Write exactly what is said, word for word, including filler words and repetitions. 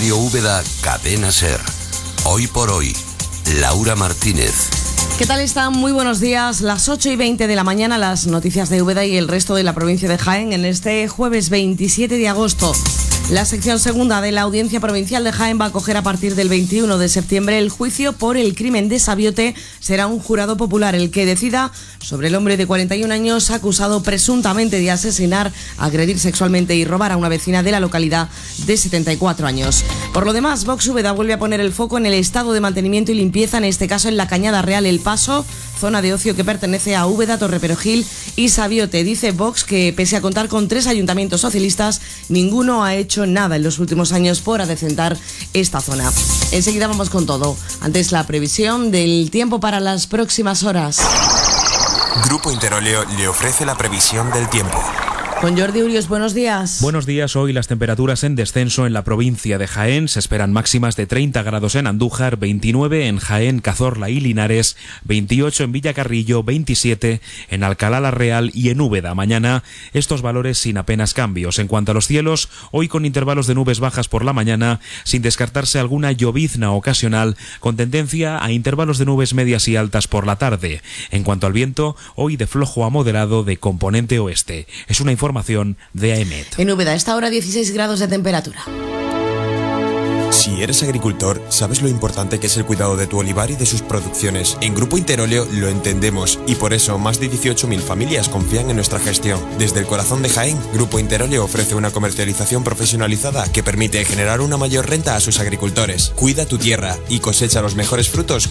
Radio Úbeda, Cadena Ser. Hoy por hoy, Laura Martínez. ¿Qué tal están? Muy buenos días. Las ocho y veinte de la mañana, las noticias de Úbeda y el resto de la provincia de Jaén en este jueves veintisiete de agosto. La sección segunda de la Audiencia Provincial de Jaén va a acoger a partir del veintiuno de septiembre el juicio por el crimen de Sabiote. Será un jurado popular el que decida sobre el hombre de cuarenta y un años acusado presuntamente de asesinar, agredir sexualmente y robar a una vecina de la localidad de setenta y cuatro años. Por lo demás, Vox Úbeda vuelve a poner el foco en el estado de mantenimiento y limpieza, en este caso en la Cañada Real El Paso, zona de ocio que pertenece a Úbeda, Torreperogil y Sabiote. Dice Vox que pese a contar con tres ayuntamientos socialistas, ninguno ha hecho nada en los últimos años por adecentar esta zona. Enseguida vamos con todo. Antes, la previsión del tiempo para las próximas horas. Grupo Interóleo le ofrece la previsión del tiempo. Con Jordi Urios, buenos días. Buenos días. Hoy las temperaturas en descenso en la provincia de Jaén. Se esperan máximas de treinta grados en Andújar, veintinueve en Jaén, Cazorla y Linares, veintiocho en Villacarrillo, veintisiete en Alcalá la Real y en Úbeda. Mañana estos valores sin apenas cambios. En cuanto a los cielos, hoy con intervalos de nubes bajas por la mañana, sin descartarse alguna llovizna ocasional, con tendencia a intervalos de nubes medias y altas por la tarde. En cuanto al viento, hoy de flojo a moderado de componente oeste. Es una información de A E M E T. En Úbeda, a esta hora dieciséis grados de temperatura. Si eres agricultor, sabes lo importante que es el cuidado de tu olivar y de sus producciones. En Grupo Interóleo lo entendemos y por eso más de dieciocho mil familias confían en nuestra gestión. Desde el corazón de Jaén, Grupo Interóleo ofrece una comercialización profesionalizada que permite generar una mayor renta a sus agricultores. Cuida tu tierra y cosecha los mejores frutos